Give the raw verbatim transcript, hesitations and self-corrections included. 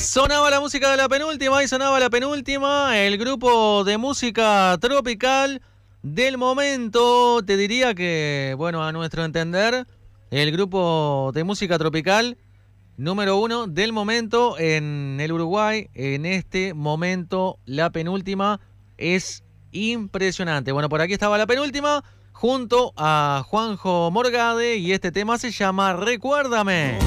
Sonaba la música de la penúltima y sonaba la penúltima. El grupo de música tropical del momento, te diría que, bueno, a nuestro entender, el grupo de música tropical número uno del momento en el Uruguay, en este momento, la penúltima es impresionante. Bueno, por aquí estaba la penúltima junto a Juanjo Morgade y este tema se llama Recuérdame.